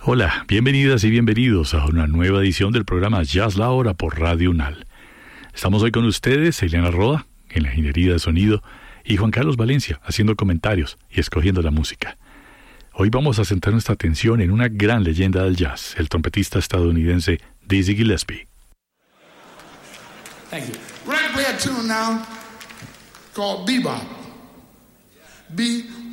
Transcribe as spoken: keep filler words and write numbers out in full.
Hola, bienvenidas y bienvenidos a una nueva edición del programa Jazz La Hora por Radio Unal. Estamos hoy con ustedes, Eliana Roda, en la ingeniería de sonido, y Juan Carlos Valencia, haciendo comentarios y escogiendo la música. Hoy vamos a centrar nuestra atención en una gran leyenda del jazz, el trompetista estadounidense Dizzy Gillespie. Thank you. We're going to play a tune now called Bebop. B